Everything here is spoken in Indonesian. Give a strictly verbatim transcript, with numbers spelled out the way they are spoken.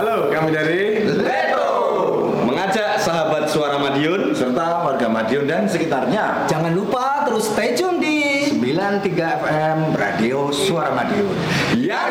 Halo, kami dari Leto mengajak sahabat Suara Madiun serta warga Madiun dan sekitarnya. Jangan lupa terus stay tune di sembilan puluh tiga F M Radio Suara Madiun. yang